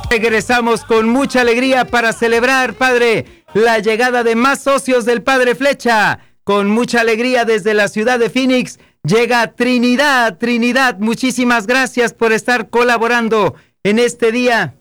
Regresamos con mucha alegría para celebrar, Padre, la llegada de más socios del Padre Flecha. Con mucha alegría desde la ciudad de Phoenix llega Trinidad. Trinidad, muchísimas gracias por estar colaborando en este día.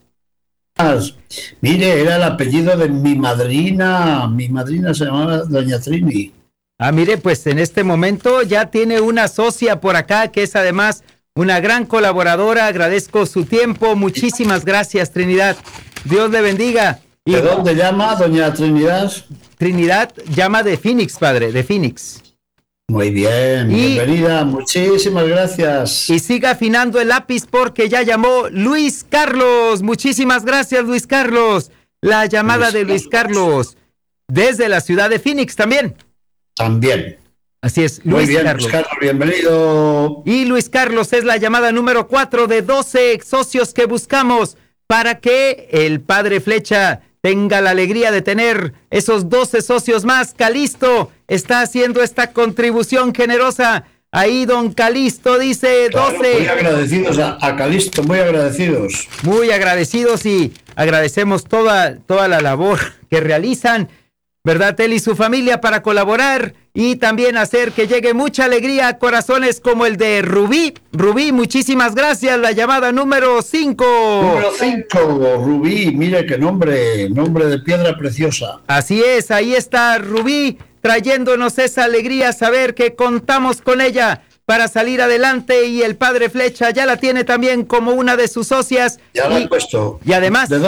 Mire, era el apellido de mi madrina. Mi madrina se llamaba Doña Trini. Mire, pues en este momento ya tiene una socia por acá que es además una gran colaboradora. Agradezco su tiempo. Muchísimas gracias, Trinidad. Dios le bendiga. ¿De dónde llama, doña Trinidad? Trinidad llama de Phoenix, Padre, de Phoenix. Muy bien, bienvenida. Muchísimas gracias. Y siga afinando el lápiz porque ya llamó Luis Carlos. Muchísimas gracias, Luis Carlos. La llamada de Luis Carlos desde la ciudad de Phoenix también. También. Así es, Luis Carlos. Luis Carlos, bienvenido. Y Luis Carlos es la llamada número 4 de 12 socios que buscamos para que el Padre Flecha tenga la alegría de tener esos 12 socios más. Calisto está haciendo esta contribución generosa. Ahí don Calisto dice 12. Claro, muy agradecidos a Calisto, muy agradecidos. Muy agradecidos y agradecemos toda la labor que realizan, ¿verdad? Él y su familia para colaborar y también hacer que llegue mucha alegría a corazones como el de Rubí. Rubí, muchísimas gracias. La llamada número 5. Número 5, Rubí. Mire qué nombre de piedra preciosa. Así es, ahí está Rubí trayéndonos esa alegría, saber que contamos con ella para salir adelante y el Padre Flecha ya la tiene también como una de sus socias. Ya la he puesto. Y además... ¿De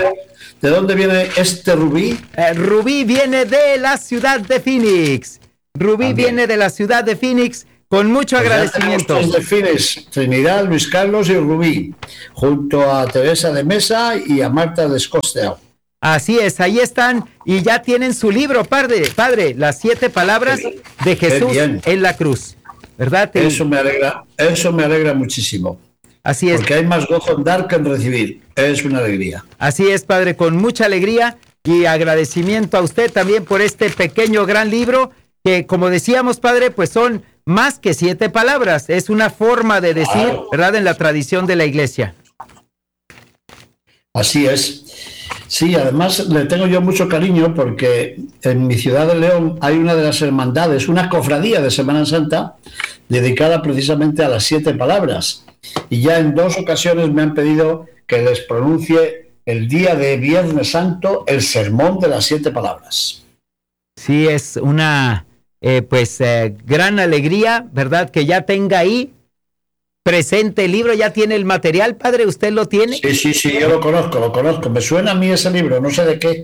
dónde viene este Rubí? Rubí viene de la ciudad de Phoenix. Rubí viene de la ciudad de Phoenix con mucho agradecimiento. De Phoenix, Trinidad, Luis Carlos y Rubí, junto a Teresa de Mesa y a Marta de Scottsdale. Así es, ahí están y ya tienen su libro, padre, las 7 palabras de Jesús en la cruz, ¿verdad? Eso me alegra muchísimo. Así es. Porque hay más gozo en dar que en recibir. Es una alegría. Así es, Padre, con mucha alegría y agradecimiento a usted también por este pequeño gran libro que, como decíamos, Padre, pues son más que 7 palabras. Es una forma de decir, ¿verdad?, en la tradición de la iglesia. Así es. Sí, además le tengo yo mucho cariño porque en mi ciudad de León hay una de las hermandades, una cofradía de Semana Santa dedicada precisamente a las 7 palabras. Y ya en 2 ocasiones me han pedido que les pronuncie el día de Viernes Santo el sermón de las 7 palabras. Sí, es una gran alegría, ¿verdad? Que ya tenga ahí presente el libro, ya tiene el material, Padre, ¿usted lo tiene? Sí, yo lo conozco, me suena a mí ese libro, no sé de qué.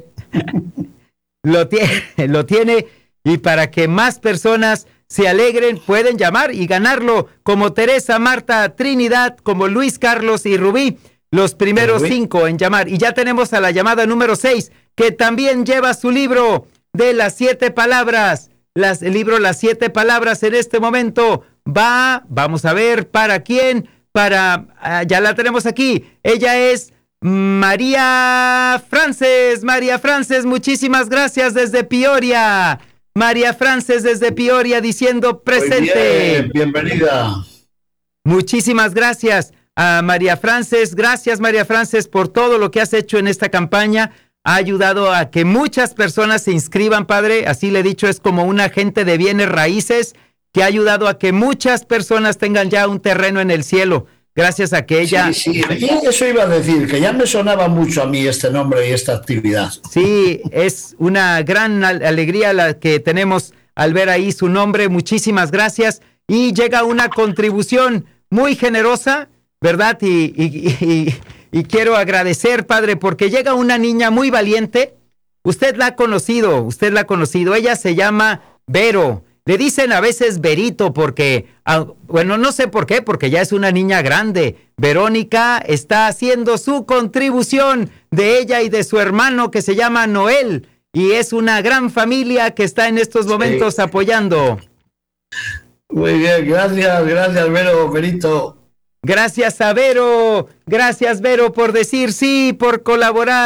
Lo tiene, y para que más personas se alegren, pueden llamar y ganarlo, como Teresa, Marta, Trinidad, como Luis Carlos y Rubí, los primeros 5 en llamar. Y ya tenemos a la llamada número 6, que también lleva su libro de las 7 palabras. El libro Las 7 palabras en este momento vamos a ver para quién, ya la tenemos aquí. Ella es María Frances. María Frances, muchísimas gracias desde Peoria. María Frances desde Peoria diciendo presente. Muy bien, bienvenida. Muchísimas gracias a María Frances. Gracias, María Frances, por todo lo que has hecho en esta campaña. Ha ayudado a que muchas personas se inscriban, Padre. Así le he dicho, es como un agente de bienes raíces que ha ayudado a que muchas personas tengan ya un terreno en el cielo. Gracias a que ella... Sí, eso iba a decir, que ya me sonaba mucho a mí este nombre y esta actividad. Sí, es una gran alegría la que tenemos al ver ahí su nombre. Muchísimas gracias. Y llega una contribución muy generosa, ¿verdad? Y quiero agradecer, Padre, porque llega una niña muy valiente. Usted la ha conocido. Ella se llama Vero. Le dicen a veces Verito porque, no sé por qué, porque ya es una niña grande. Verónica está haciendo su contribución de ella y de su hermano que se llama Noel. Y es una gran familia que está en estos momentos apoyando. Muy bien, gracias Vero, Verito. Gracias a Vero, por decir sí, por colaborar.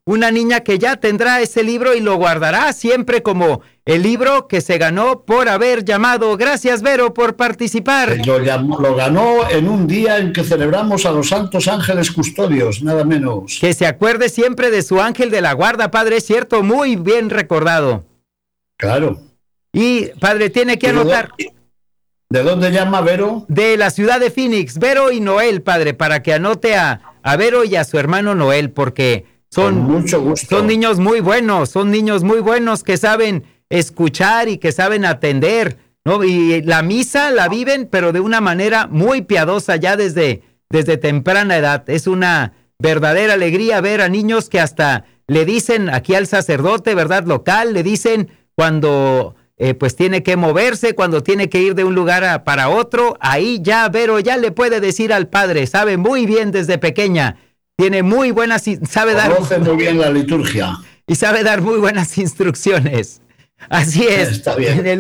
una niña que ya tendrá ese libro y lo guardará siempre como el libro que se ganó por haber llamado. Gracias, Vero, por participar. Lo ganó en un día en que celebramos a los santos ángeles custodios, nada menos. Que se acuerde siempre de su ángel de la guarda, padre, es cierto, muy bien recordado. Claro. Y, padre, tiene que anotar. ¿De dónde llama Vero? De la ciudad de Phoenix, Vero y Noel, padre, para que anote a Vero y a su hermano Noel, porque son niños muy buenos que saben escuchar y que saben atender, ¿no? Y la misa la viven, pero de una manera muy piadosa ya desde temprana edad. Es una verdadera alegría ver a niños que hasta le dicen aquí al sacerdote, ¿verdad? Local, le dicen cuando pues tiene que moverse, cuando tiene que ir de un lugar para otro, ahí ya Vero ya le puede decir al padre, sabe muy bien desde pequeña, tiene muy buenas, conoce muy bien la liturgia. Y sabe dar muy buenas instrucciones. Así es. Está bien. En el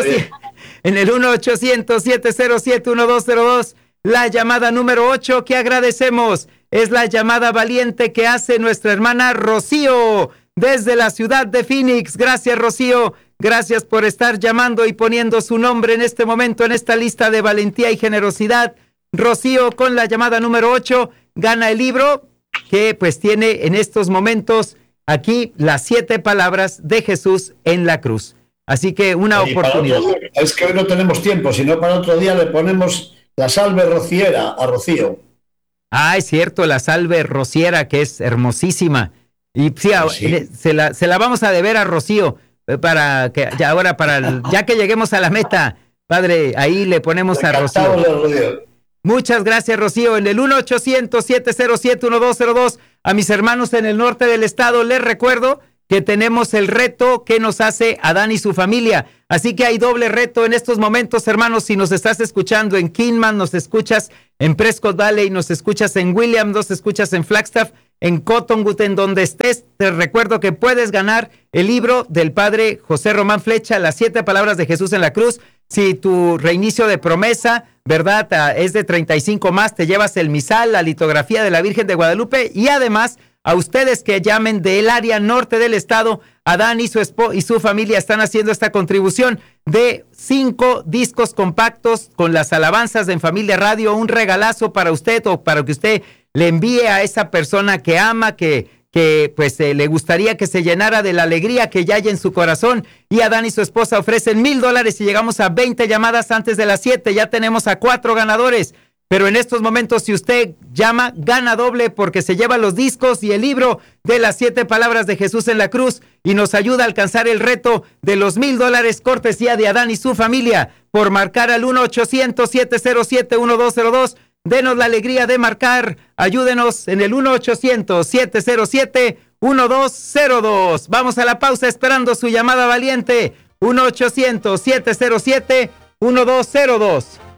1-800-707-1202, la llamada número 8 que agradecemos es la llamada valiente que hace nuestra hermana Rocío desde la ciudad de Phoenix. Gracias, Rocío. Gracias por estar llamando y poniendo su nombre en este momento en esta lista de valentía y generosidad. Rocío, con la llamada número 8, gana el libro que pues tiene en estos momentos aquí las 7 palabras de Jesús en la cruz. Así que una oportunidad. Es que hoy no tenemos tiempo, sino para otro día le ponemos la salve rociera a Rocío. Ah, es cierto, la salve rociera, que es hermosísima. Y sí, sí. Se la vamos a deber a Rocío, para que ya que lleguemos a la meta, padre, ahí le ponemos a Rocío. Muchas gracias, Rocío. En el 1-800-707-1202, a mis hermanos en el norte del estado, les recuerdo que tenemos el reto que nos hace Adán y su familia. Así que hay doble reto en estos momentos, hermanos. Si nos estás escuchando en Kingman, nos escuchas en Prescott Valley, nos escuchas en Williams, nos escuchas en Flagstaff, en Cottonwood, en donde estés, te recuerdo que puedes ganar el libro del padre José Román Flecha, Las 7 palabras de Jesús en la cruz. Si tu reinicio de promesa, ¿verdad?, es de 35 más, te llevas el misal, la litografía de la Virgen de Guadalupe, y además a ustedes que llamen del área norte del estado, Adán y su familia están haciendo esta contribución de 5 discos compactos con las alabanzas de En Familia Radio, un regalazo para usted o para que usted le envíe a esa persona que ama, que pues le gustaría que se llenara de la alegría que ya hay en su corazón. Y Adán y su esposa ofrecen $1,000 si llegamos a 20 llamadas antes de las 7. Ya tenemos a 4 ganadores. Pero en estos momentos, si usted llama, gana doble porque se lleva los discos y el libro de las 7 palabras de Jesús en la cruz y nos ayuda a alcanzar el reto de los $1,000 cortesía de Adán y su familia por marcar al 1-800-707-1202. Denos la alegría de marcar. Ayúdenos en el 1-800-707-1202. Vamos a la pausa esperando su llamada valiente. 1-800-707-1202.